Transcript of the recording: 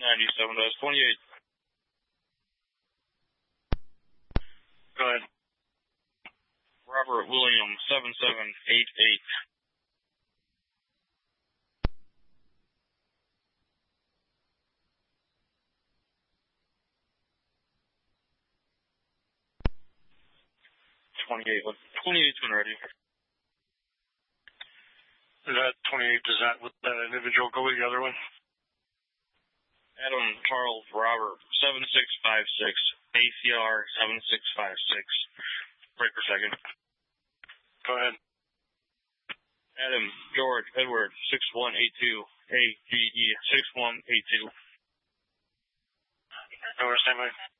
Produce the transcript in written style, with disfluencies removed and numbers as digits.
97-28. Go ahead. Robert William 7788. With 28's been ready. Is that 28? Does that with that individual go with the other one? Adam Charles Robert 7656. ACR 7656. Break per second. Go ahead. Adam George Edward 6182. AGE 6182. Over standby.